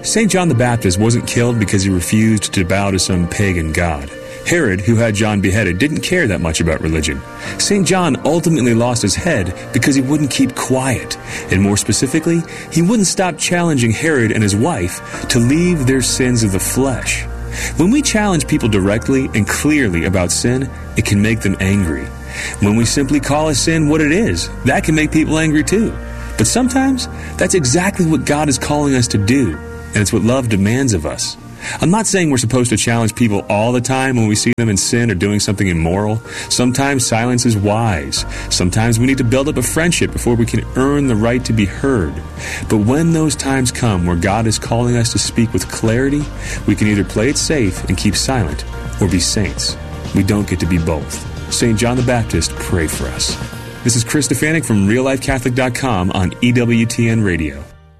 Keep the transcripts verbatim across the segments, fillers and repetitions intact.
Saint John the Baptist wasn't killed because he refused to bow to some pagan god. Herod, who had John beheaded, didn't care that much about religion. Saint John ultimately lost his head because he wouldn't keep quiet. And more specifically, he wouldn't stop challenging Herod and his wife to leave their sins of the flesh. When we challenge people directly and clearly about sin, it can make them angry. When we simply call a sin what it is, that can make people angry too. But sometimes, that's exactly what God is calling us to do, and it's what love demands of us. I'm not saying we're supposed to challenge people all the time when we see them in sin or doing something immoral. Sometimes silence is wise. Sometimes we need to build up a friendship before we can earn the right to be heard. But when those times come where God is calling us to speak with clarity, we can either play it safe and keep silent or be saints. We don't get to be both. Saint John the Baptist, pray for us. This is Chris Stefanik from real life catholic dot com on E W T N Radio.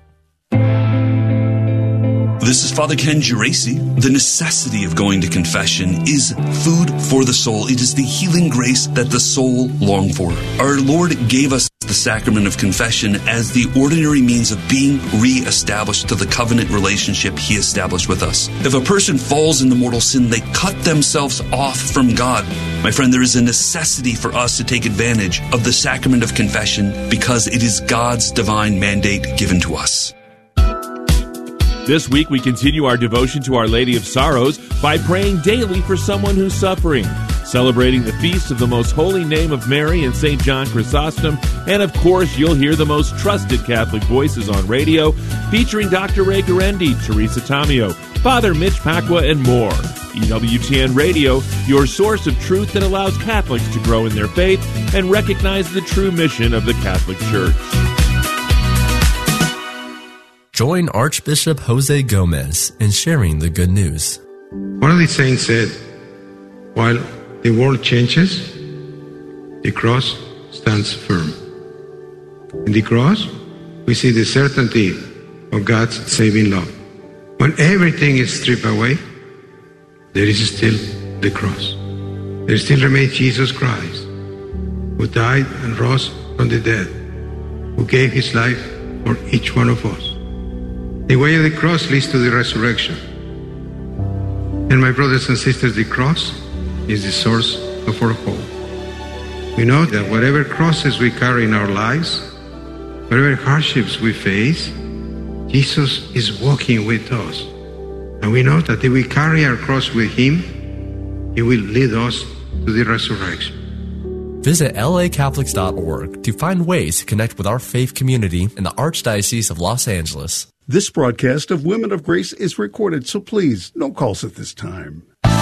This is Father Ken Geraci. The necessity of going to confession is food for the soul. It is the healing grace that the soul longs for. Our Lord gave us the sacrament of confession as the ordinary means of being re-established to the covenant relationship He established with us. If a person falls into mortal sin, they cut themselves off from God. My friend, there is a necessity for us to take advantage of the sacrament of confession because it is God's divine mandate given to us. This week, we continue our devotion to Our Lady of Sorrows by praying daily for someone who's suffering, celebrating the feast of the most holy name of Mary and Saint John Chrysostom, and of course, you'll hear the most trusted Catholic voices on radio, featuring Doctor Ray Guarendi, Teresa Tomeo, Father Mitch Pacwa, and more. E W T N Radio, your source of truth that allows Catholics to grow in their faith and recognize the true mission of the Catholic Church. Join Archbishop Jose Gomez in sharing the good news. One of the saints said, while the world changes, the cross stands firm. In the cross, we see the certainty of God's saving love. When everything is stripped away, there is still the cross. There still remains Jesus Christ, who died and rose from the dead, who gave His life for each one of us. The way of the cross leads to the resurrection. And my brothers and sisters, the cross is the source of our hope. We know that whatever crosses we carry in our lives, whatever hardships we face, Jesus is walking with us. And we know that if we carry our cross with Him, He will lead us to the resurrection. Visit L A Catholics dot org to find ways to connect with our faith community in the Archdiocese of Los Angeles. This broadcast of Women of Grace is recorded, so please, no calls at this time.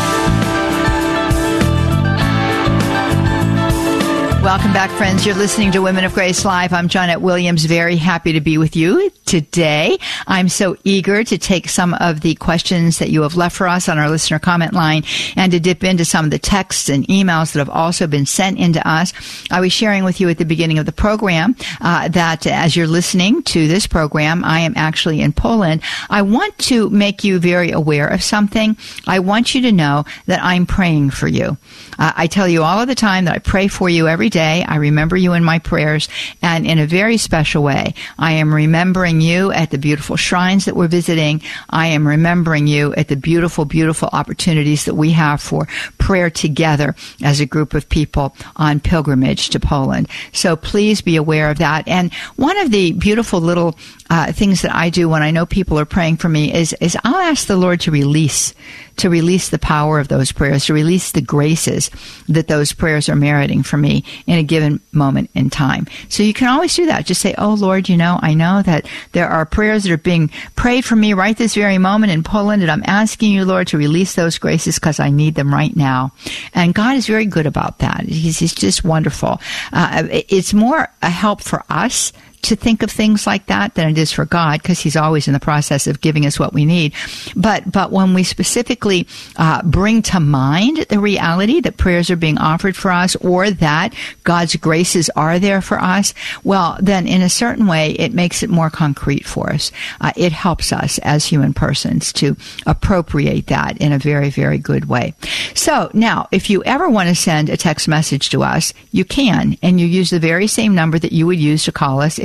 Welcome back, friends. You're listening to Women of Grace Live. I'm Johnnette Williams. Very happy to be with you today. I'm so eager to take some of the questions that you have left for us on our listener comment line and to dip into some of the texts and emails that have also been sent into us. I was sharing with you at the beginning of the program uh, that as you're listening to this program, I am actually in Poland. I want to make you very aware of something. I want you to know that I'm praying for you. Uh, I tell you all of the time that I pray for you every day. I remember you in my prayers, and in a very special way, I am remembering you at the beautiful shrines that we're visiting. I am remembering you at the beautiful, beautiful opportunities that we have for prayer together as a group of people on pilgrimage to Poland. So please be aware of that. And one of the beautiful little uh, things that I do when I know people are praying for me is, is I'll ask the Lord to release to release the power of those prayers, to release the graces that those prayers are meriting for me in a given moment in time. So you can always do that. Just say, oh, Lord, you know, I know that there are prayers that are being prayed for me right this very moment in Poland, and I'm asking you, Lord, to release those graces because I need them right now. And God is very good about that. He's, he's just wonderful. Uh, it's more a help for us to think of things like that than it is for God, because He's always in the process of giving us what we need. But but when we specifically uh, bring to mind the reality that prayers are being offered for us, or that God's graces are there for us, well, then in a certain way, it makes it more concrete for us. Uh, it helps us as human persons to appropriate that in a very, very good way. So now, if you ever want to send a text message to us, you can, and you use the very same number that you would use to call us if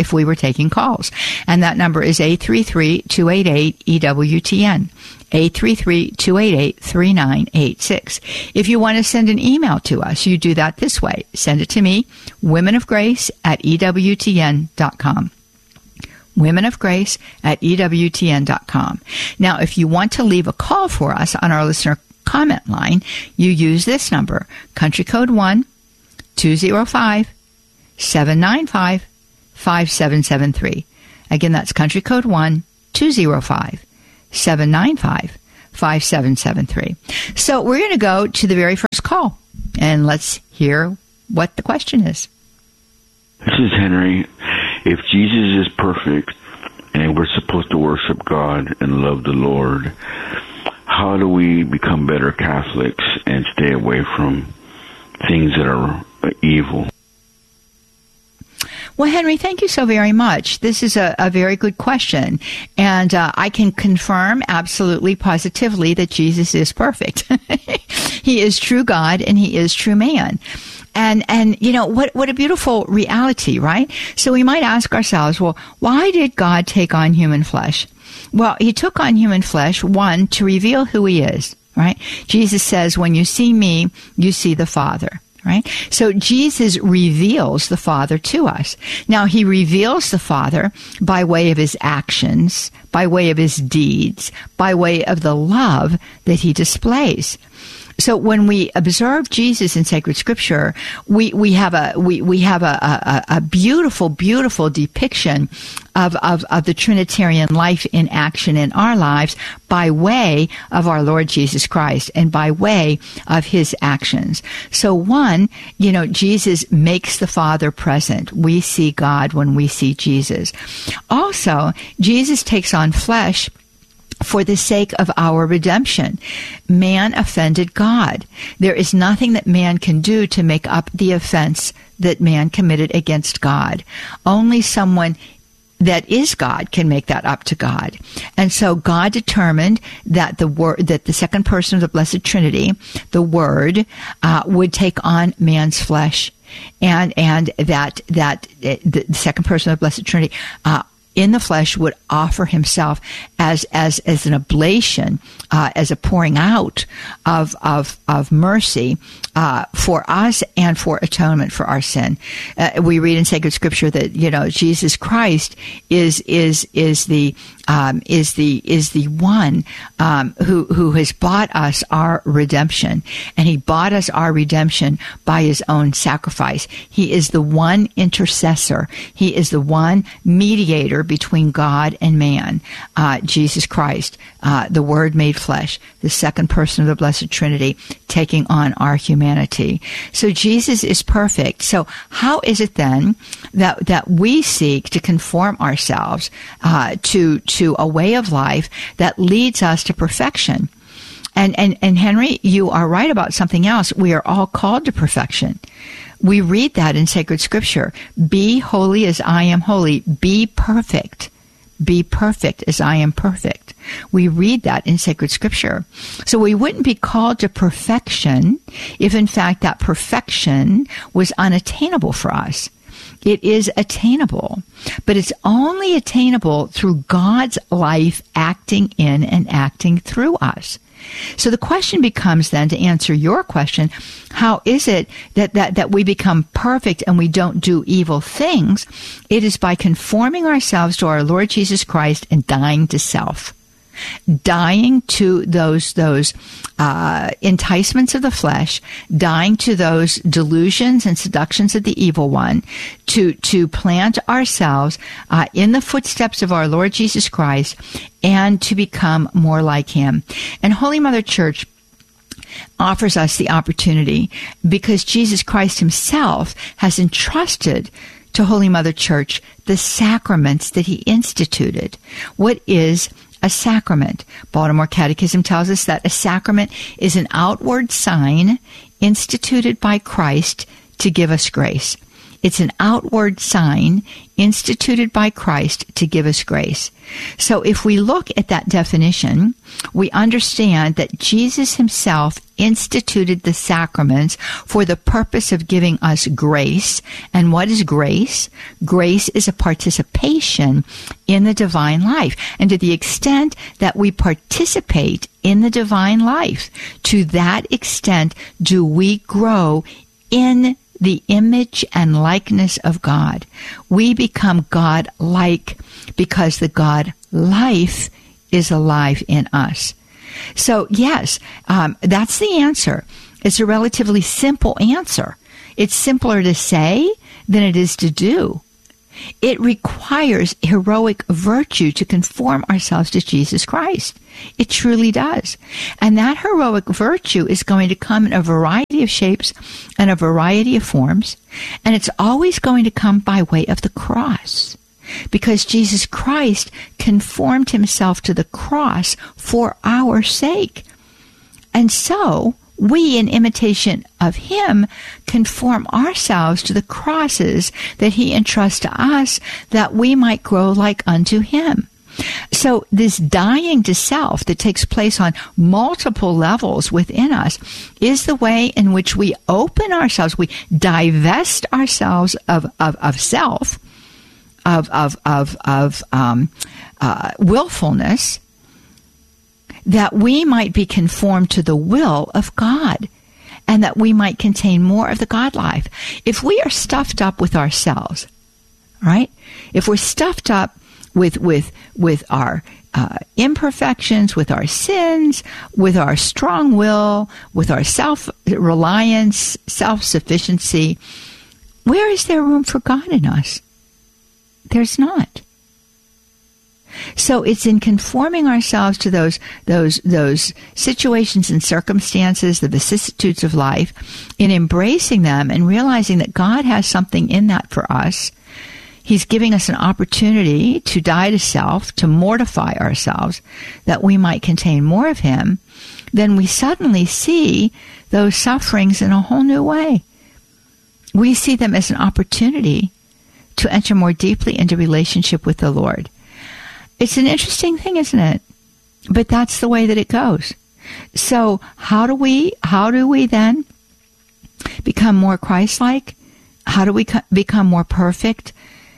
if we were taking calls. And that number is eight three three, two eight eight, E W T N. eight three three, two eight eight, three nine eight six. If you want to send an email to us, you do that this way. Send it to me, women of grace at E W T N dot com. women of grace at E W T N dot com. Now, if you want to leave a call for us on our listener comment line, you use this number, country code one, two zero five, seven nine five, five seven seven three. Again, that's country code one, two zero five, seven nine five, five seven seven three. So we're going to go to the very first call, and let's hear what the question is. This is Henry. If Jesus is perfect and we're supposed to worship God and love the Lord, how do we become better Catholics and stay away from things that are evil? Well, Henry, thank you so very much. This is a, a very good question. And uh, I can confirm absolutely positively that Jesus is perfect. He is true God and he is true man. And, and, you know, what, what a beautiful reality, right? So we might ask ourselves, well, why did God take on human flesh? Well, he took on human flesh, one, to reveal who he is, right? Jesus says, when you see me, you see the Father. Right? So Jesus reveals the Father to us. Now, he reveals the Father by way of his actions, by way of his deeds, by way of the love that he displays. So when we observe Jesus in sacred scripture, we, we have a we, we have a, a, a beautiful, beautiful depiction of, of, of the Trinitarian life in action in our lives by way of our Lord Jesus Christ and by way of his actions. So one, you know, Jesus makes the Father present. We see God when we see Jesus. Also, Jesus takes on flesh for the sake of our redemption. Man offended God. There is nothing that man can do to make up the offense that man committed against God. Only someone that is God can make that up to God. And so God determined that the word, that the second person of the Blessed Trinity, the Word, uh, would take on man's flesh. And, and that, that uh, the second person of the Blessed Trinity, uh, in the flesh would offer himself as as as an oblation, uh, as a pouring out of of of mercy uh, for us and for atonement for our sin. Uh, we read in sacred scripture that, you know, Jesus Christ is is is the um, is the is the one um, who who has bought us our redemption, and he bought us our redemption by his own sacrifice. He is the one intercessor. He is the one mediator between God and man, uh, Jesus Christ, uh, the Word made flesh, the second person of the Blessed Trinity, taking on our humanity. So Jesus is perfect. So how is it then that that we seek to conform ourselves uh, to to a way of life that leads us to perfection? And and and Henry, you are right about something else. We are all called to perfection. We read that in sacred scripture. Be holy as I am holy. Be perfect. Be perfect as I am perfect. We read that in sacred scripture. So we wouldn't be called to perfection if in fact that perfection was unattainable for us. It is attainable, but it's only attainable through God's life acting in and acting through us. So the question becomes then, to answer your question, how is it that, that, that we become perfect and we don't do evil things? It is by conforming ourselves to our Lord Jesus Christ and dying to self. Dying to those those uh, enticements of the flesh, dying to those delusions and seductions of the evil one, to to plant ourselves uh, in the footsteps of our Lord Jesus Christ, and to become more like him. And Holy Mother Church offers us the opportunity, because Jesus Christ himself has entrusted to Holy Mother Church the sacraments that he instituted. What is a sacrament? Baltimore Catechism tells us that a sacrament is an outward sign instituted by Christ to give us grace. It's an outward sign instituted by Christ to give us grace. So if we look at that definition, we understand that Jesus himself instituted the sacraments for the purpose of giving us grace. And what is grace? Grace is a participation in the divine life. And to the extent that we participate in the divine life, to that extent do we grow in the image and likeness of God. We become God-like because the God life is alive in us. So yes, um, that's the answer. It's a relatively simple answer. It's simpler to say than it is to do. It requires heroic virtue to conform ourselves to Jesus Christ. It truly does. And that heroic virtue is going to come in a variety of shapes and a variety of forms. And it's always going to come by way of the cross. Because Jesus Christ conformed himself to the cross for our sake. And so, we, in imitation of him, conform ourselves to the crosses that he entrusts to us, that we might grow like unto him. So this dying to self that takes place on multiple levels within us is the way in which we open ourselves, we divest ourselves of, of, of self, of, of, of, of um, uh, willfulness, that we might be conformed to the will of God, and that we might contain more of the God life. If we are stuffed up with ourselves, right? If we're stuffed up with with with our uh, imperfections, with our sins, with our strong will, with our self-reliance, self-sufficiency, where is there room for God in us? There's not. So it's in conforming ourselves to those those those situations and circumstances, the vicissitudes of life, in embracing them and realizing that God has something in that for us. He's giving us an opportunity to die to self, to mortify ourselves, that we might contain more of him. Then we suddenly see those sufferings in a whole new way. We see them as an opportunity to enter more deeply into relationship with the Lord. It's an interesting thing, isn't it? But that's the way that it goes. So how do we, how do we then become more Christ-like? How do we co- become more perfect?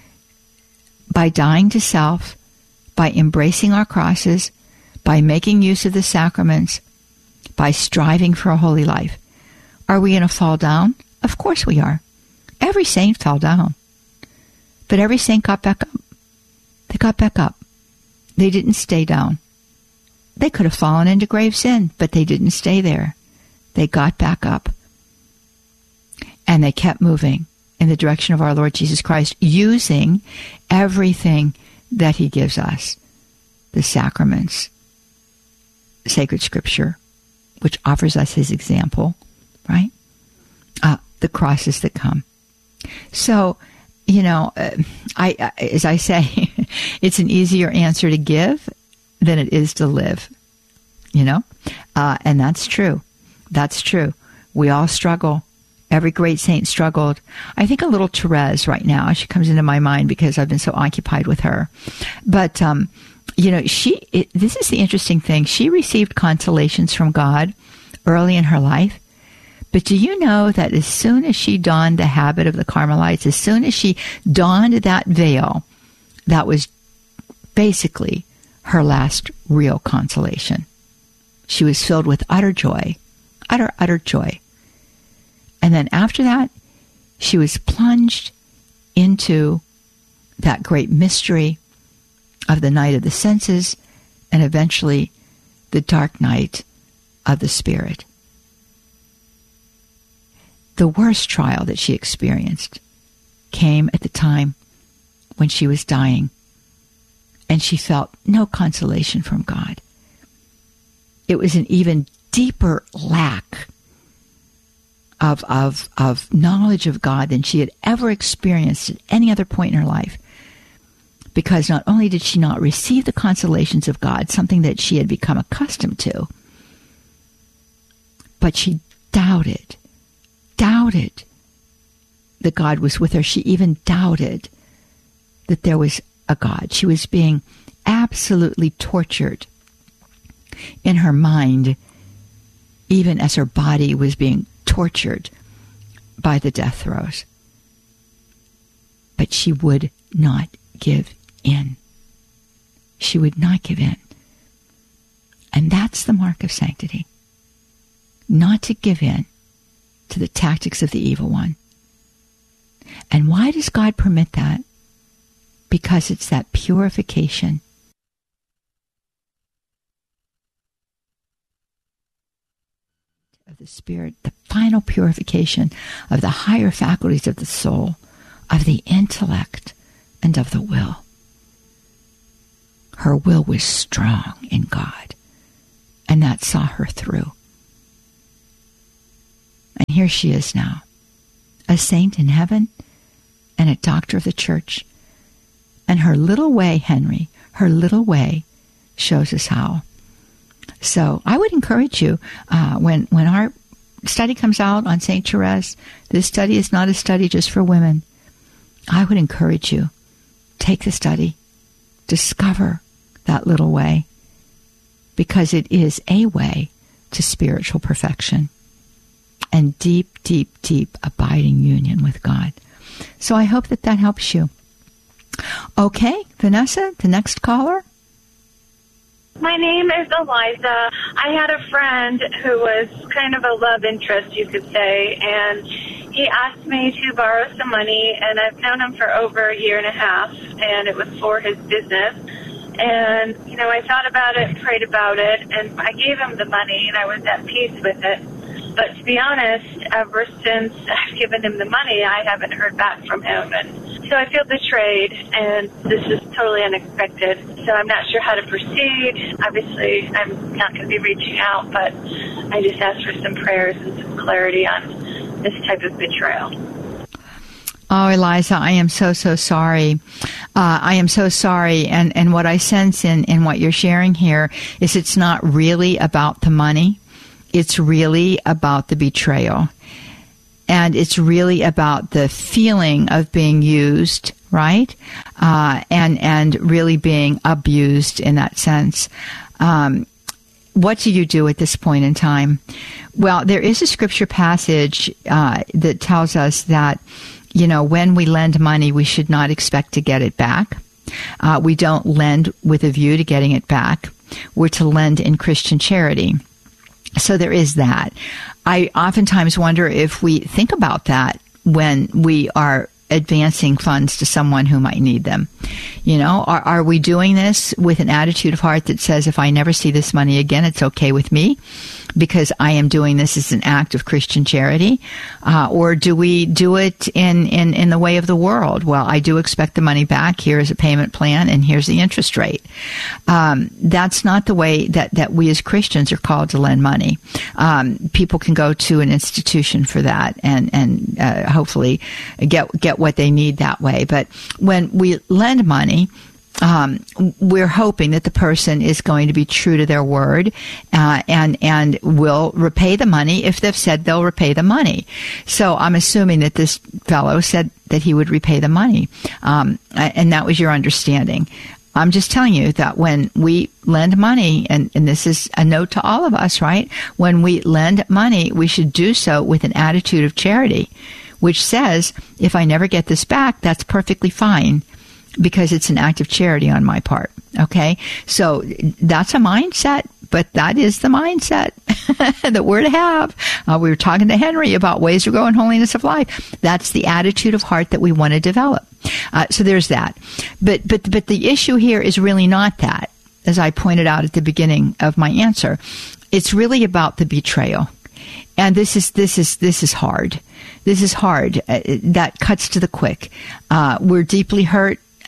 By dying to self, by embracing our crosses, by making use of the sacraments, by striving for a holy life. Are we going to fall down? Of course we are. Every saint fell down. But every saint got back up. They got back up. They didn't stay down. They could have fallen into grave sin, but they didn't stay there. They got back up. And they kept moving in the direction of our Lord Jesus Christ, using everything that he gives us. The sacraments, sacred scripture, which offers us his example, right? Uh, the crosses that come. So, you know, uh, I, I as I say, it's an easier answer to give than it is to live, you know? Uh, and that's true. That's true. We all struggle. Every great saint struggled. I think a little Therese right now. She comes into my mind because I've been so occupied with her. But, um, you know, she, it, this is the interesting thing. She received consolations from God early in her life. But do you know that as soon as she donned the habit of the Carmelites, as soon as she donned that veil, that was basically her last real consolation. She was filled with utter joy, utter, utter joy. And then after that, she was plunged into that great mystery of the night of the senses and eventually the dark night of the spirit. The worst trial that she experienced came at the time when she was dying, and she felt no consolation from God. It was an even deeper lack of, of, of knowledge of God than she had ever experienced at any other point in her life. Because not only did she not receive the consolations of God, something that she had become accustomed to, but she doubted, doubted that God was with her. She even doubted that there was a God. She was being absolutely tortured in her mind, even as her body was being tortured by the death throes. But she would not give in. She would not give in. And that's the mark of sanctity. Not to give in to the tactics of the evil one. And why does God permit that? Because it's that purification. Of the spirit, the final purification of the higher faculties of the soul, of the intellect, and of the will. Her will was strong in God, and that saw her through. And here she is now, a saint in heaven and a doctor of the church. And her little way, Henry, her little way shows us how. So I would encourage you, uh, when, when our study comes out on Saint Therese, this study is not a study just for women. I would encourage you, take the study, discover that little way, because it is a way to spiritual perfection and deep, deep, deep abiding union with God. So I hope that that helps you. Okay, Vanessa, the next caller. My name is Eliza. I had a friend who was kind of a love interest, you could say, and he asked me to borrow some money, and I've known him for over a year and a half, and it was for his business. And, you know, I thought about it, prayed about it, and I gave him the money, and I was at peace with it. But to be honest, ever since I've given him the money, I haven't heard back from him. And so I feel betrayed, and this is totally unexpected. So I'm not sure how to proceed. Obviously, I'm not going to be reaching out, but I just asked for some prayers and some clarity on this type of betrayal. Oh, Eliza, I am so, so sorry. Uh, I am so sorry. And, and what I sense in, in what you're sharing here is it's not really about the money. It's really about the betrayal. And it's really about the feeling of being used, right? Uh, and, and really being abused in that sense. Um, what do you do at this point in time? Well, there is a scripture passage uh, that tells us that, you know, when we lend money, we should not expect to get it back. Uh, we don't lend with a view to getting it back. We're to lend in Christian charity. So there is that. I oftentimes wonder if we think about that when we are advancing funds to someone who might need them. You know, are, are we doing this with an attitude of heart that says, if I never see this money again, it's okay with me because I am doing this as an act of Christian charity? Uh, or do we do it in, in, in the way of the world? Well, I do expect the money back. Here's a payment plan and here's the interest rate. Um, that's not the way that, that we as Christians are called to lend money. Um, people can go to an institution for that and, and, uh, hopefully get, get what they need that way. But when we lend money, um, we're hoping that the person is going to be true to their word, uh, and, and will repay the money if they've said they'll repay the money. So I'm assuming that this fellow said that he would repay the money. Um, and that was your understanding. I'm just telling you that when we lend money, and, and this is a note to all of us, right? When we lend money, we should do so with an attitude of charity, which says, if I never get this back, that's perfectly fine because it's an act of charity on my part. Okay? So that's a mindset, but that is the mindset that we're to have. Uh, we were talking to Henry about ways to grow in holiness of life. That's the attitude of heart that we want to develop. Uh, so there's that. But, but, but the issue here is really not that, as I pointed out at the beginning of my answer. It's really about the betrayal. And this is, this is, this is hard. This is hard. Uh, that cuts to the quick. Uh, we're deeply hurt.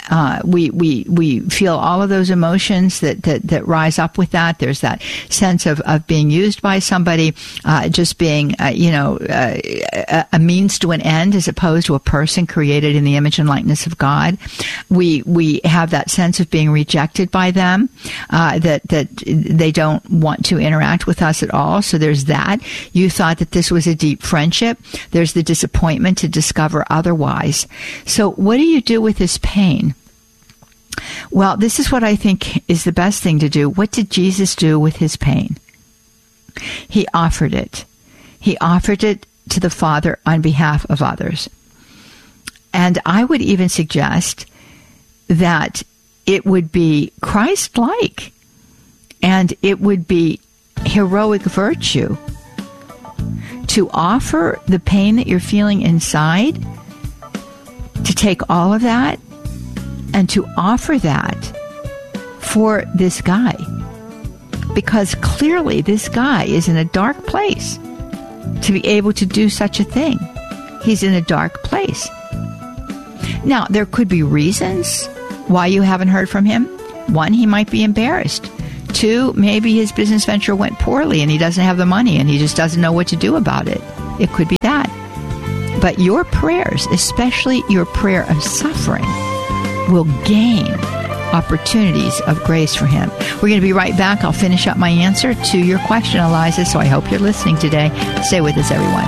uh, we we we feel all of those emotions that, that, that rise up with that. There's that sense of, of being used by somebody, uh, just being, uh, you know, uh, a, a means to an end as opposed to a person created in the image and likeness of God. We we have that sense of being rejected by them, uh, that, that they don't want to interact with us at all. So there's that. You thought that this was a deep friendship. There's the disappointment to discover otherwise. So what do you do with this pain? Well, this is what I think is the best thing to do. What did Jesus do with his pain? He offered it. He offered it to the Father on behalf of others. And I would even suggest that it would be Christ-like, and it would be heroic virtue to offer the pain that you're feeling inside, to take all of that and to offer that for this guy. Because clearly this guy is in a dark place to be able to do such a thing. He's in a dark place. Now, there could be reasons why you haven't heard from him. One, he might be embarrassed. Two, maybe his business venture went poorly and he doesn't have the money and he just doesn't know what to do about it. It could be that. But your prayers, especially your prayer of suffering, will gain opportunities of grace for him. We're going to be right back. I'll finish up my answer to your question, Eliza, so I hope you're listening today. Stay with us, everyone.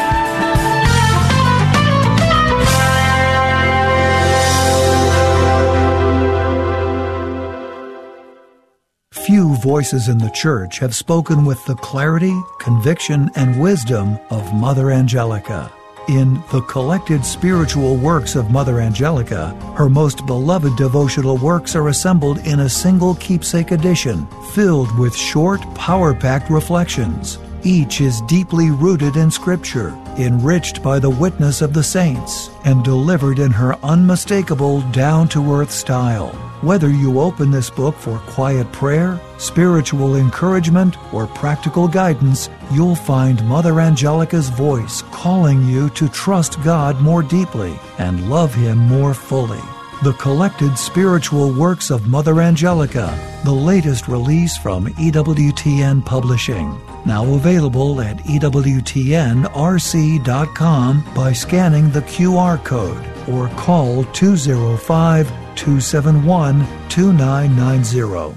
Few voices in the church have spoken with the clarity, conviction, and wisdom of Mother Angelica. In The Collected Spiritual Works of Mother Angelica, her most beloved devotional works are assembled in a single keepsake edition, filled with short, power-packed reflections. Each is deeply rooted in Scripture, enriched by the witness of the saints, and delivered in her unmistakable, down-to-earth style. Whether you open this book for quiet prayer, spiritual encouragement, or practical guidance, you'll find Mother Angelica's voice calling you to trust God more deeply and love Him more fully. The Collected Spiritual Works of Mother Angelica, the latest release from E W T N Publishing. Now available at E W T N R C dot com by scanning the Q R code or call two oh five, two seven one, two nine nine zero.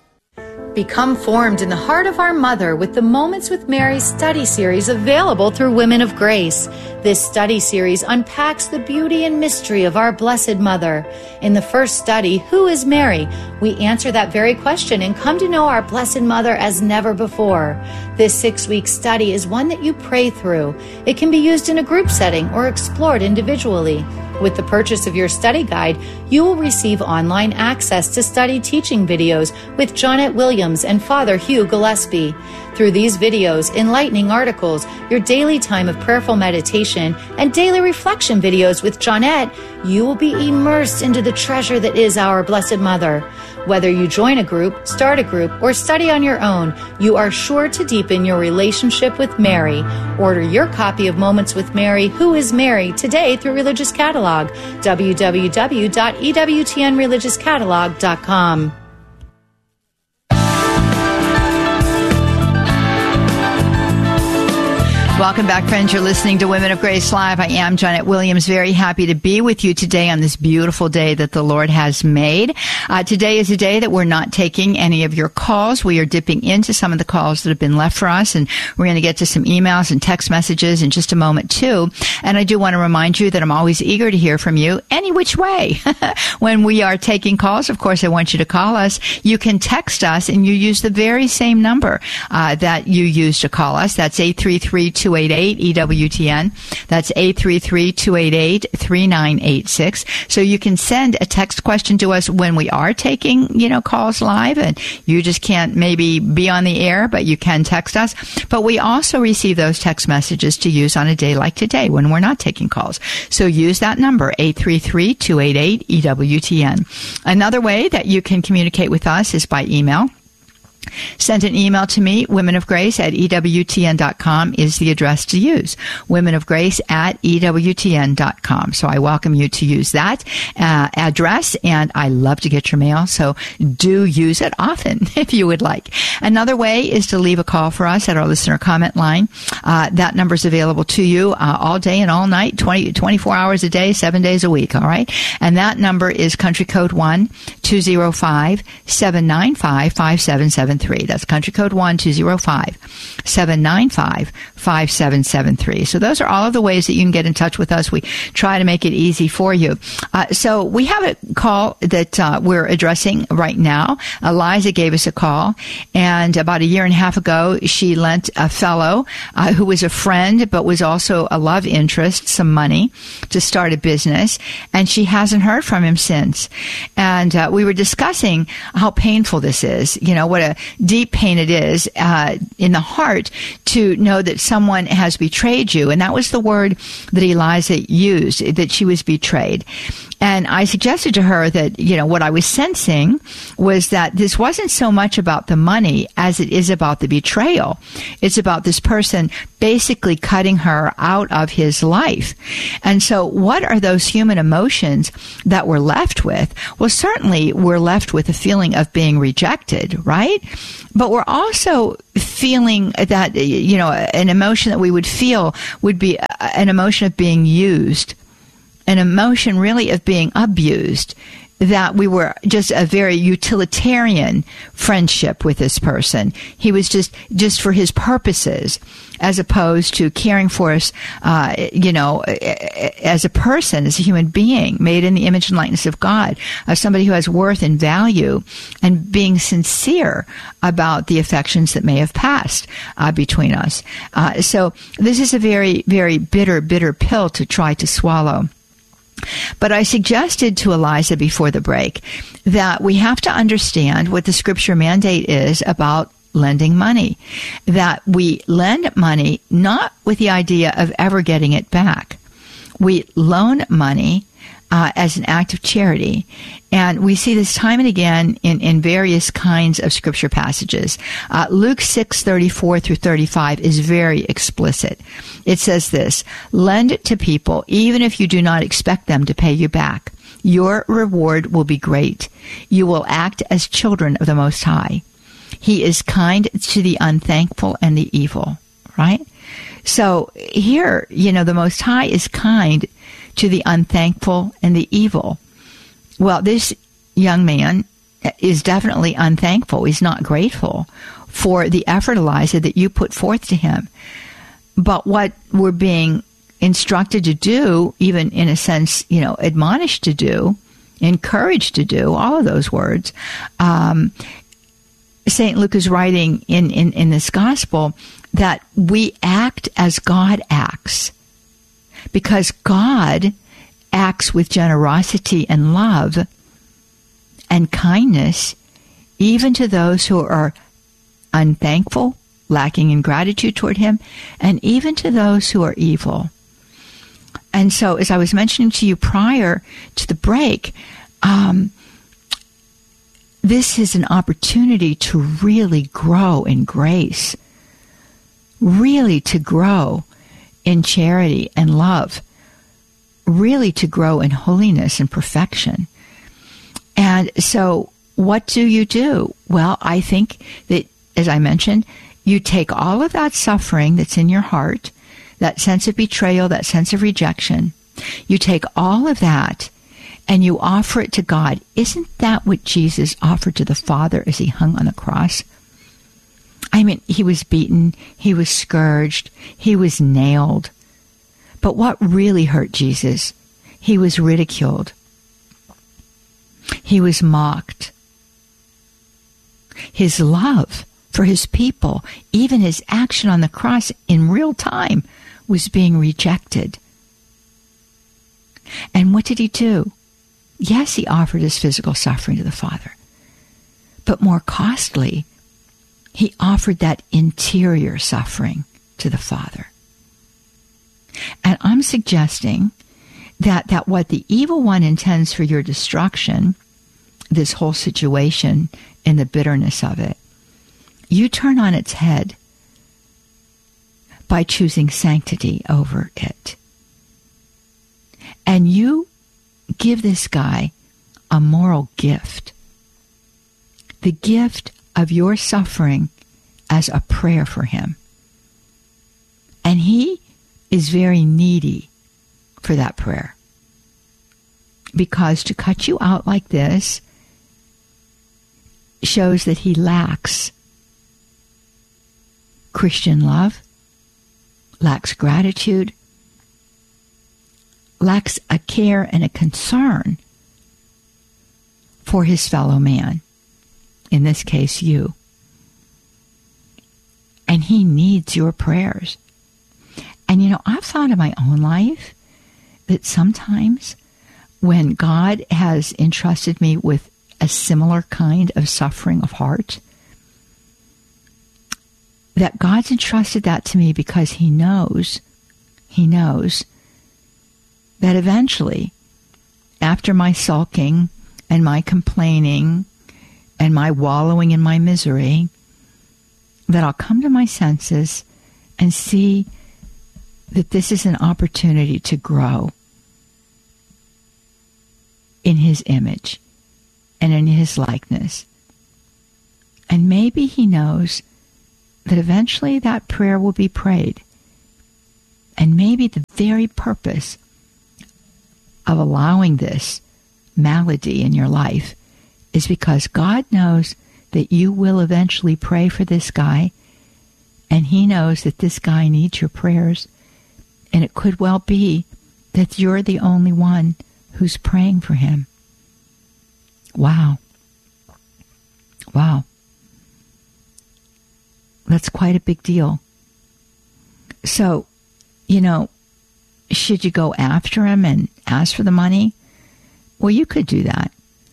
Become formed in the heart of our mother with the Moments with Mary study series available through Women of Grace. This study series unpacks the beauty and mystery of our Blessed Mother. In the first study, Who is Mary? We answer that very question and come to know our Blessed Mother as never before. This six-week study is one that you pray through. It can be used in a group setting or explored individually. With the purchase of your study guide, you will receive online access to study teaching videos with Jonette Williams and Father Hugh Gillespie. Through these videos, enlightening articles, your daily time of prayerful meditation, and daily reflection videos with Jonette, you will be immersed into the treasure that is our Blessed Mother. Whether you join a group, start a group, or study on your own, you are sure to deepen your relationship with Mary. Order your copy of Moments with Mary, Who is Mary, today through Religious Catalog, w w w dot e w t n religious catalog dot com. Welcome back, friends. You're listening to Women of Grace Live. I am Jonette Williams, very happy to be with you today on this beautiful day that the Lord has made. Uh, today is a day that we're not taking any of your calls. We are dipping into some of the calls that have been left for us, and we're going to get to some emails and text messages in just a moment, too. And I do want to remind you that I'm always eager to hear from you any which way. When we are taking calls, of course, I want you to call us. You can text us, and you use the very same number uh, that you use to call us. That's eight three three, two eight eight, E W T N. That's eight three three, two eight eight, three nine eight six. So you can send a text question to us when we are taking, you know, calls live, and you just can't maybe be on the air, but you can text us. But we also receive those text messages to use on a day like today when we're not taking calls. So use that number, eight three three, two eight eight, E W T N. Another way that you can communicate with us is by email. Send an email to me. Women of Grace at E W T N dot com is the address to use. Women of Grace at E W T N dot com. So I welcome you to use that uh, address, and I love to get your mail, so do use it often if you would like. Another way is to leave a call for us at our listener comment line. Uh, that number is available to you uh, all day and all night, twenty, twenty-four hours a day, seven days a week, all right? And that number is country code one two zero five seven nine five five seven seven three. That's country code one two zero five seven nine five five seven seven three. So those are all of the ways that you can get in touch with us. We try to make it easy for you. Uh, so we have a call that uh, we're addressing right now. Eliza gave us a call, and about a year and a half ago, she lent a fellow uh, who was a friend but was also a love interest some money to start a business, and she hasn't heard from him since. And uh, we were discussing how painful this is, you know, what a deep pain it is uh, in the heart to know that someone has betrayed you. And that was the word that Eliza used, that she was betrayed. And I suggested to her that, you know, what I was sensing was that this wasn't so much about the money as it is about the betrayal. It's about this person basically cutting her out of his life. And so what are those human emotions that we're left with? Well, certainly we're left with a feeling of being rejected, right? But we're also feeling that, you know, an emotion that we would feel would be an emotion of being used, an emotion really of being abused, that we were just a very utilitarian friendship with this person. He was just, just for his purposes, as opposed to caring for us, uh, you know, as a person, as a human being made in the image and likeness of God, as somebody who has worth and value, and being sincere about the affections that may have passed uh, between us. Uh, so this is a very, very bitter, bitter pill to try to swallow. But I suggested to Eliza before the break that we have to understand what the scripture mandate is about lending money, that we lend money not with the idea of ever getting it back. We loan money uh, as an act of charity. And we see this time and again in, in various kinds of scripture passages. Uh, Luke six thirty-four through thirty-five is very explicit. It says this: lend it to people even if you do not expect them to pay you back. Your reward will be great. You will act as children of the Most High. He is kind to the unthankful and the evil, right? So here, you know, the Most High is kind to the unthankful and the evil. Well, this young man is definitely unthankful. He's not grateful for the effort, Eliza, that you put forth to him. But what we're being instructed to do, even in a sense, you know, admonished to do, encouraged to do, all of those words, um, Saint Luke is writing in, in, in this gospel that we act as God acts, because God acts with generosity and love and kindness even to those who are unthankful, lacking in gratitude toward him, and even to those who are evil. And so, as I was mentioning to you prior to the break, um, this is an opportunity to really grow in grace, really to grow in charity and love, really to grow in holiness and perfection. And so what do you do? Well, I think that, as I mentioned, you take all of that suffering that's in your heart, that sense of betrayal, that sense of rejection, you take all of that and you offer it to God. Isn't that what Jesus offered to the Father as he hung on the cross? I mean, he was beaten, he was scourged, he was nailed. But what really hurt Jesus? He was ridiculed. He was mocked. His love for his people, even his action on the cross in real time, was being rejected. And what did he do? Yes, he offered his physical suffering to the Father. But more costly, he offered that interior suffering to the Father. And I'm suggesting that, that what the evil one intends for your destruction, this whole situation and the bitterness of it, you turn on its head by choosing sanctity over it. And you give this guy a moral gift. The gift of your suffering as a prayer for him. And he is very needy for that prayer. Because to cut you out like this shows that he lacks Christian love, lacks gratitude, lacks a care and a concern for his fellow man, in this case you. And he needs your prayers. And you know, I've thought in my own life that sometimes when God has entrusted me with a similar kind of suffering of heart, that God's entrusted that to me because he knows, he knows that eventually, after my sulking and my complaining and my wallowing in my misery, that I'll come to my senses and see that this is an opportunity to grow in his image and in his likeness. And maybe he knows that eventually that prayer will be prayed. And maybe the very purpose of allowing this malady in your life is because God knows that you will eventually pray for this guy, and he knows that this guy needs your prayers, and it could well be that you're the only one who's praying for him. Wow. Wow. That's quite a big deal. So, you know, should you go after him and ask for the money? Well, you could do that.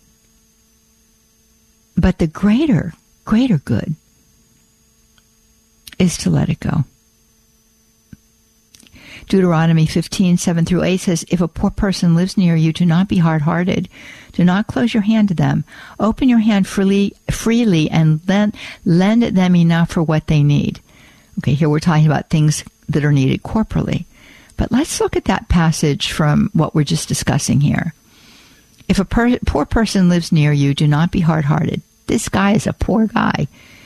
But the greater, greater good is to let it go. Deuteronomy fifteen, seven through eight says, if a poor person lives near you, do not be hard-hearted. Do not close your hand to them. Open your hand freely, freely and lend, lend them enough for what they need. Okay, here we're talking about things that are needed corporally. But let's look at that passage from what we're just discussing here. If a per- poor person lives near you, do not be hard-hearted. This guy is a poor guy.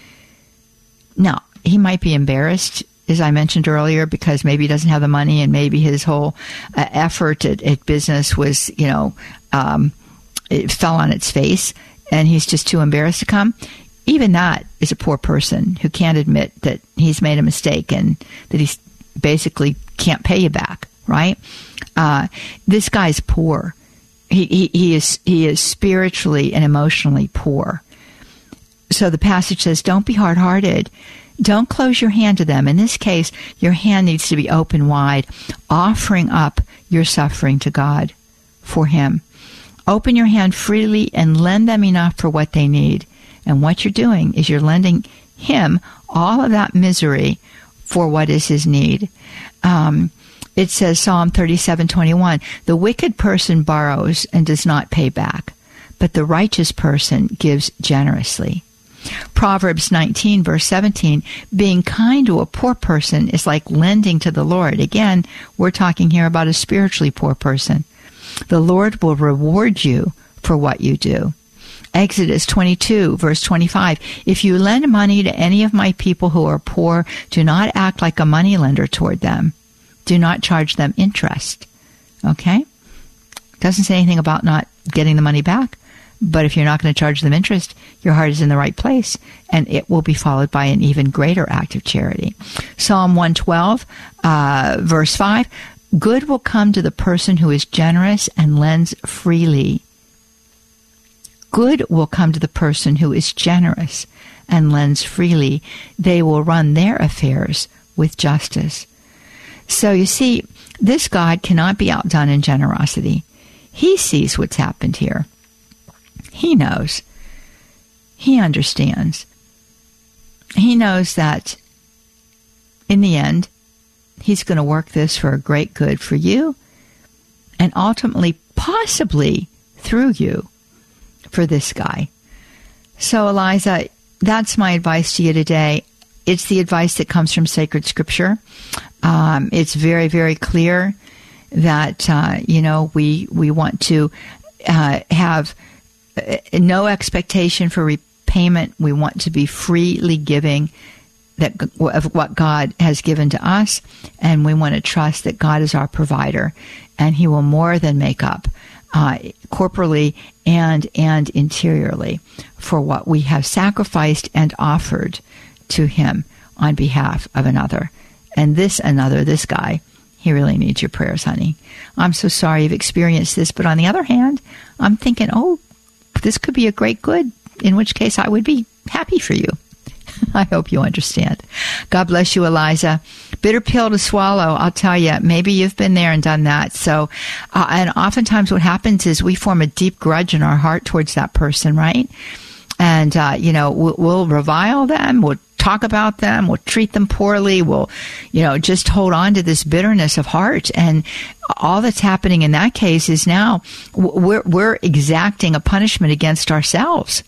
Now, he might be embarrassed, as I mentioned earlier, because maybe he doesn't have the money and maybe his whole uh, effort at, at business was, you know, um, it fell on its face and he's just too embarrassed to come. Even that is a poor person who can't admit that he's made a mistake and that he basically can't pay you back, right? Uh, this guy's poor. He, he, he is he is spiritually and emotionally poor. So the passage says, don't be hard-hearted. Don't close your hand to them. In this case, your hand needs to be open wide, offering up your suffering to God for him. Open your hand freely and lend them enough for what they need. And what you're doing is you're lending him all of that misery for what is his need. Um, it says, Psalm thirty-seven twenty-one, the wicked person borrows and does not pay back, but the righteous person gives generously. Proverbs nineteen, verse seventeen, being kind to a poor person is like lending to the Lord. Again, we're talking here about a spiritually poor person. The Lord will reward you for what you do. Exodus twenty-two, verse twenty-five, if you lend money to any of my people who are poor, do not act like a moneylender toward them. Do not charge them interest. Okay? Doesn't say anything about not getting the money back. But if you're not going to charge them interest, your heart is in the right place, and it will be followed by an even greater act of charity. Psalm one twelve, uh, verse five, good will come to the person who is generous and lends freely. Good will come to the person who is generous and lends freely. They will run their affairs with justice. So you see, this God cannot be outdone in generosity. He sees what's happened here. He knows. He understands. He knows that in the end, he's going to work this for a great good for you and ultimately, possibly through you, for this guy. So, Eliza, that's my advice to you today. It's the advice that comes from sacred scripture. Um, it's very, very clear that, uh, you know, we, we want to uh, have no expectation for repayment. We want to be freely giving that of what God has given to us, and we want to trust that God is our provider, and He will more than make up uh, corporally and and interiorly for what we have sacrificed and offered to Him on behalf of another. And this another, this guy, he really needs your prayers, honey. I'm so sorry you've experienced this, but on the other hand, I'm thinking, oh, this could be a great good, in which case I would be happy for you. I hope you understand. God bless you, Eliza. Bitter pill to swallow, I'll tell you. Maybe you've been there and done that. So, uh, and oftentimes what happens is we form a deep grudge in our heart towards that person, right? And, uh, you know, we'll, we'll revile them, we'll talk about them, we'll treat them poorly, we'll, you know, just hold on to this bitterness of heart. And all that's happening in that case is now we're, we're exacting a punishment against ourselves.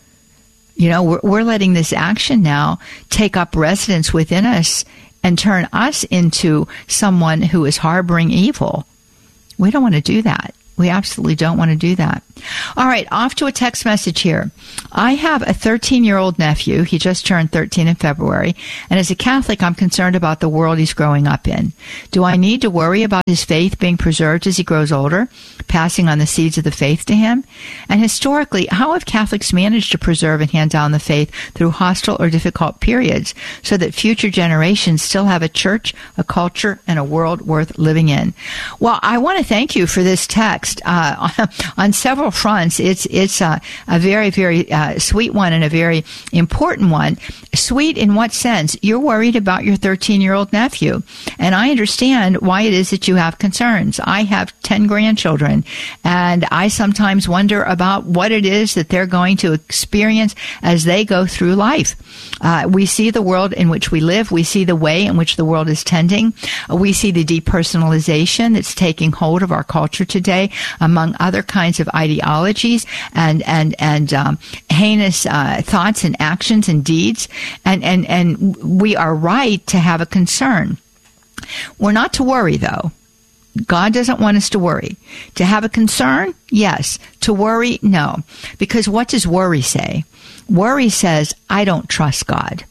You know, we're, we're letting this action now take up residence within us and turn us into someone who is harboring evil. We don't want to do that. We absolutely don't want to do that. All right, off to a text message here. I have a thirteen-year-old nephew. He just turned thirteen in February. And as a Catholic, I'm concerned about the world he's growing up in. Do I need to worry about his faith being preserved as he grows older, passing on the seeds of the faith to him? And historically, how have Catholics managed to preserve and hand down the faith through hostile or difficult periods so that future generations still have a church, a culture, and a world worth living in? Well, I want to thank you for this text. Uh, on several fronts, it's it's a, a very, very uh, sweet one and a very important one. Sweet in what sense? You're worried about your thirteen-year-old nephew, and I understand why it is that you have concerns. I have ten grandchildren, and I sometimes wonder about what it is that they're going to experience as they go through life. Uh, we see the world in which we live. We see the way in which the world is tending. Uh, we see the depersonalization that's taking hold of our culture today, among other kinds of ideologies and and and um, heinous uh, thoughts and actions and deeds. And, and and we are right to have a concern. We're not to worry, though. God doesn't want us to worry. To have a concern, yes. To worry, no. Because what does worry say? Worry says, I don't trust God.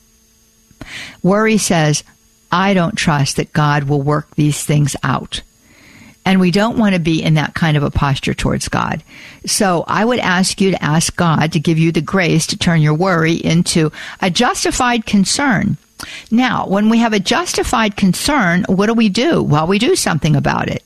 Worry says, I don't trust that God will work these things out. And we don't want to be in that kind of a posture towards God. So I would ask you to ask God to give you the grace to turn your worry into a justified concern. Now, when we have a justified concern, what do we do? Well, we do something about it.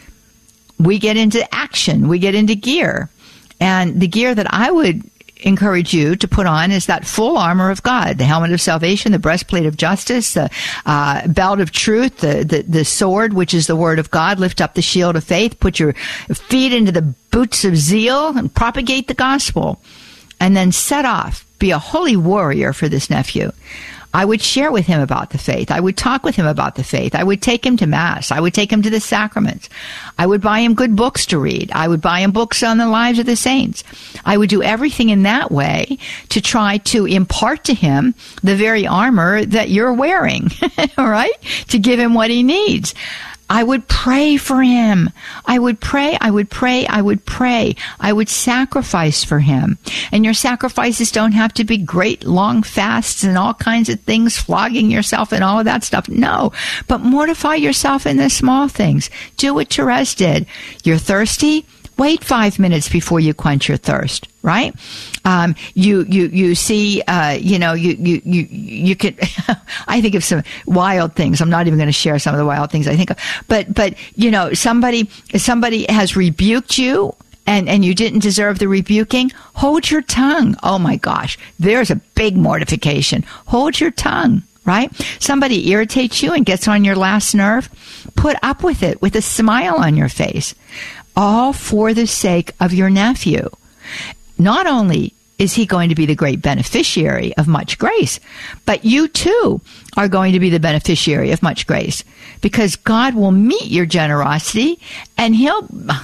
We get into action. We get into gear. And the gear that I would encourage you to put on is that full armor of God, the helmet of salvation, the breastplate of justice, the uh, belt of truth, the, the, the sword, which is the word of God. Lift up the shield of faith, put your feet into the boots of zeal and propagate the gospel. And then set off, be a holy warrior for this nephew. I would share with him about the faith. I would talk with him about the faith. I would take him to Mass. I would take him to the sacraments. I would buy him good books to read. I would buy him books on the lives of the saints. I would do everything in that way to try to impart to him the very armor that you're wearing, all right, to give him what he needs. I would pray for him. I would pray, I would pray, I would pray. I would sacrifice for him. And your sacrifices don't have to be great long fasts and all kinds of things, flogging yourself and all of that stuff. No, but mortify yourself in the small things. Do what Therese did. You're thirsty? Wait five minutes before you quench your thirst, right? Um, you, you, you see, uh, you know, you, you, you, you could, I think of some wild things. I'm not even going to share some of the wild things I think of, but, but, you know, somebody, somebody has rebuked you and, and you didn't deserve the rebuking. Hold your tongue. Oh my gosh. There's a big mortification. Hold your tongue. Right? Somebody irritates you and gets on your last nerve. Put up with it with a smile on your face. All for the sake of your nephew. Not only is he going to be the great beneficiary of much grace, but you too are going to be the beneficiary of much grace, because God will meet your generosity and he'll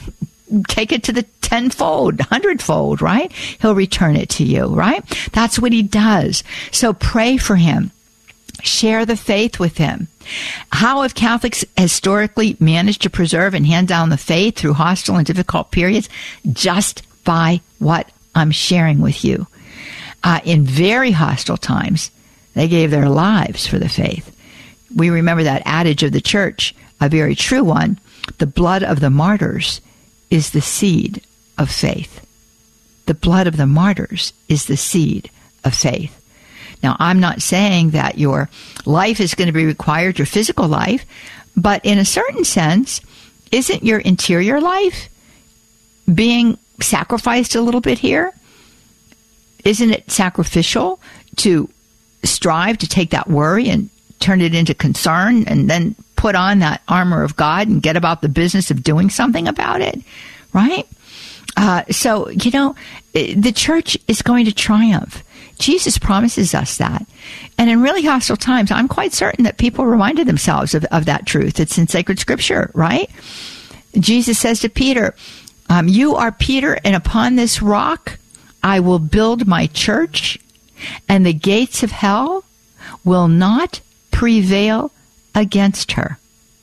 take it to the tenfold, hundredfold, right? He'll return it to you, right? That's what he does. So pray for him. Share the faith with him. How have Catholics historically managed to preserve and hand down the faith through hostile and difficult periods? Just by what I'm sharing with you. Uh, in very hostile times, they gave their lives for the faith. We remember that adage of the church, a very true one. The blood of the martyrs is the seed of faith. The blood of the martyrs is the seed of faith. Now, I'm not saying that your life is going to be required, your physical life, but in a certain sense, isn't your interior life being sacrificed a little bit here? Isn't it sacrificial to strive to take that worry and turn it into concern and then put on that armor of God and get about the business of doing something about it, right? Uh, so, you know, the church is going to triumph. Jesus promises us that. And in really hostile times, I'm quite certain that people reminded themselves of, of that truth. It's in sacred scripture, right? Jesus says to Peter, um, you are Peter, and upon this rock I will build my church, and the gates of hell will not prevail against her.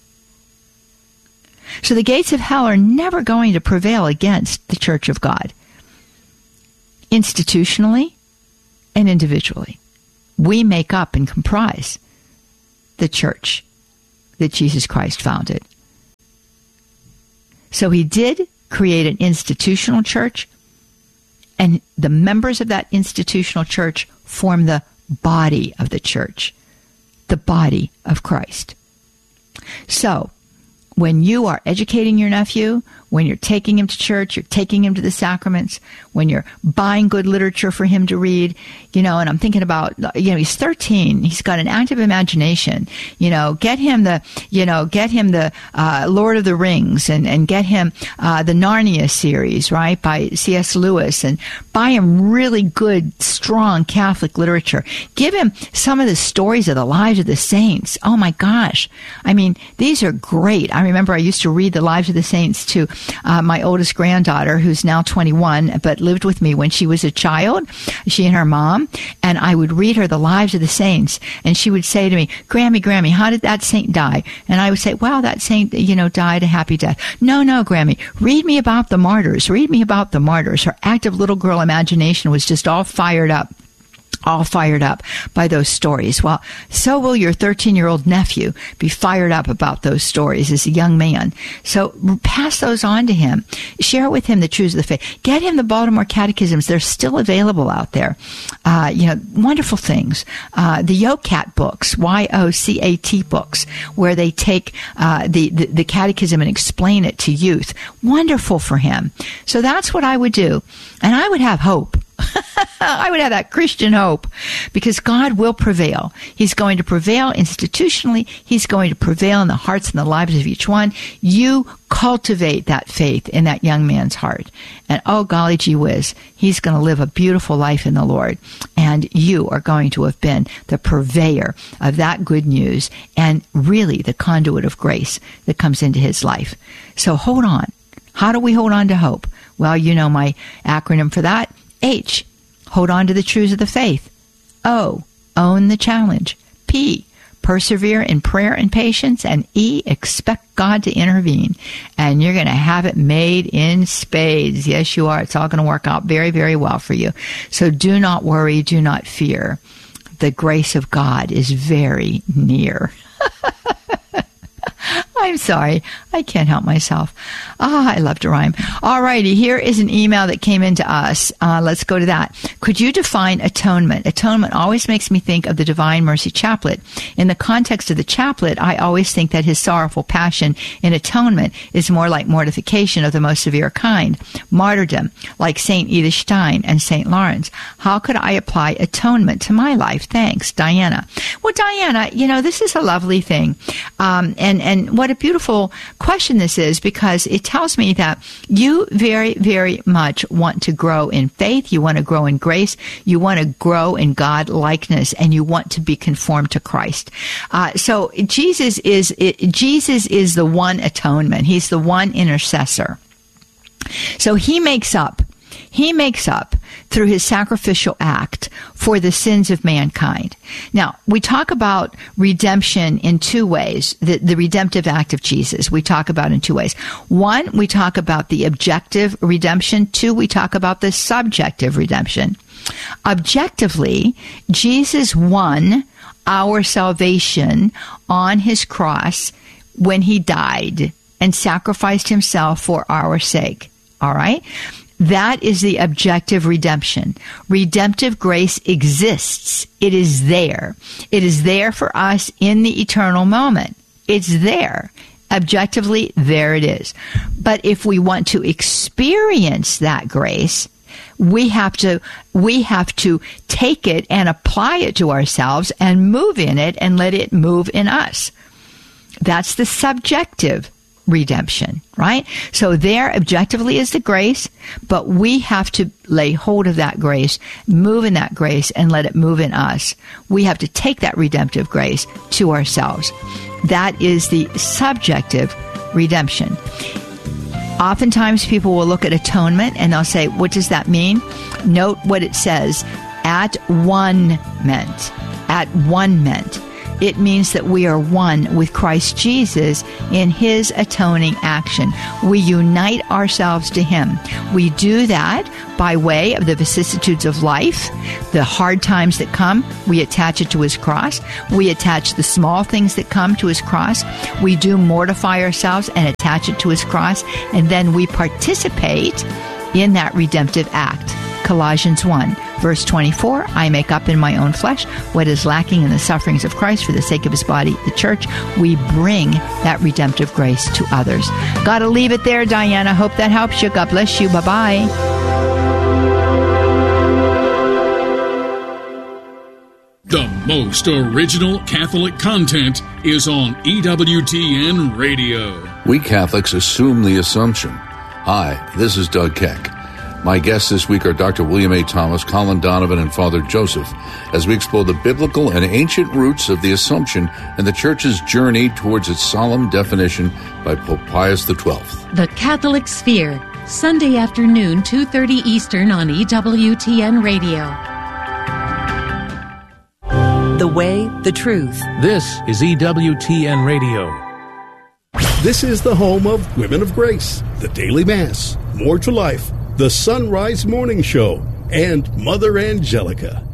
So the gates of hell are never going to prevail against the Church of God. Institutionally and individually, we make up and comprise the church that Jesus Christ founded. So he did create an institutional church, and the members of that institutional church form the body of the church, the body of Christ. So, when you are educating your nephew, when you're taking him to church, you're taking him to the sacraments, when you're buying good literature for him to read, you know, and I'm thinking about, you know, he's thirteen, he's got an active imagination, you know, get him the, you know, get him the uh, Lord of the Rings and, and get him uh, the Narnia series, right, by C S Lewis, and buy him really good, strong Catholic literature. Give him some of the stories of the lives of the saints. Oh my gosh. I mean, these are great. I remember I used to read the lives of the saints to uh, my oldest granddaughter, who's now twenty-one, but lived with me when she was a child, she and her mom, and I would read her the lives of the saints, and she would say to me, Grammy, Grammy, how did that saint die? And I would say, well, that saint, you know, died a happy death. No, no, Grammy, read me about the martyrs. Read me about the martyrs. Her active little girl imagination was just all fired up. all fired up by those stories. Well, so will your thirteen-year-old nephew be fired up about those stories as a young man. So pass those on to him. Share with him the truths of the faith. Get him the Baltimore Catechisms. They're still available out there. Uh, you know, wonderful things. Uh, the YOCAT books, Y O C A T books, where they take uh, the, the, the catechism and explain it to youth. Wonderful for him. So that's what I would do. And I would have hope. I would have that Christian hope, because God will prevail. He's going to prevail institutionally. He's going to prevail in the hearts and the lives of each one. You cultivate that faith in that young man's heart. And oh, golly gee whiz, he's going to live a beautiful life in the Lord. And you are going to have been the purveyor of that good news and really the conduit of grace that comes into his life. So hold on. How do we hold on to hope? Well, you know my acronym for that. H, hold on to the truths of the faith. O, own the challenge. P, persevere in prayer and patience. And E, expect God to intervene. And you're going to have it made in spades. Yes, you are. It's all going to work out very, very well for you. So do not worry. Do not fear. The grace of God is very near. I'm sorry. I can't help myself. Ah, I love to rhyme. All righty. Here is an email that came into us. Uh, let's go to that. Could you define atonement? Atonement always makes me think of the Divine Mercy Chaplet. In the context of the chaplet, I always think that his sorrowful passion in atonement is more like mortification of the most severe kind, martyrdom, like Saint Edith Stein and Saint Lawrence. How could I apply atonement to my life? Thanks, Diana. Well, Diana, you know, this is a lovely thing. Um, and, and what a beautiful question this is, because it tells me that you very, very much want to grow in faith. You want to grow in grace. You want to grow in God likeness, and you want to be conformed to Christ. Uh, so Jesus is, it, Jesus is the one atonement. He's the one intercessor. So he makes up, he makes up through his sacrificial act for the sins of mankind. Now, we talk about redemption in two ways, the, the redemptive act of Jesus. We talk about in two ways. One, we talk about the objective redemption. Two, we talk about the subjective redemption. Objectively, Jesus won our salvation on his cross when he died and sacrificed himself for our sake. All right? That is the objective redemption. Redemptive grace exists. It is there. It is there for us in the eternal moment. It's there. Objectively, there it is. But if we want to experience that grace, we have to, we have to take it and apply it to ourselves and move in it and let it move in us. That's the subjective redemption, right? So there objectively is the grace, but we have to lay hold of that grace, move in that grace, and let it move in us. We have to take that redemptive grace to ourselves. That is the subjective redemption. Oftentimes people will look at atonement and they'll say, what does that mean? Note what it says, at one meant. At one meant. It means that we are one with Christ Jesus in his atoning action. We unite ourselves to him. We do that by way of the vicissitudes of life, the hard times that come. We attach it to his cross. We attach the small things that come to his cross. We do mortify ourselves and attach it to his cross. And then we participate in that redemptive act. Colossians one, verse twenty-four, I make up in my own flesh what is lacking in the sufferings of Christ for the sake of his body, the church. We bring that redemptive grace to others. Got to leave it there, Diana. Hope that helps you. God bless you. Bye-bye. The most original Catholic content is on E W T N Radio. We Catholics assume the assumption. Hi, this is Doug Keck. My guests this week are Doctor William A. Thomas, Colin Donovan, and Father Joseph, as we explore the biblical and ancient roots of the Assumption and the Church's journey towards its solemn definition by Pope Pius the twelfth. The Catholic Sphere, Sunday afternoon, two thirty Eastern on E W T N Radio. The way, the truth. This is E W T N Radio. This is the home of Women of Grace, the Daily Mass, More to Life, the Sunrise Morning Show, and Mother Angelica.